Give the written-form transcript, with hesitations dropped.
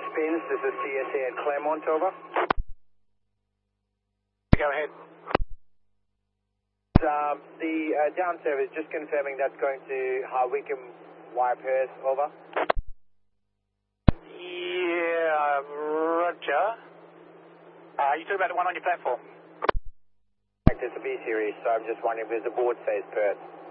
Spins, this is CSA at Claremont, over. Go ahead. The down service, just confirming that's going to Wycombe, Wyperth, over. Yeah, roger. You talking about the one on your platform? There's a B series, so I'm just wondering if there's a board says Perth.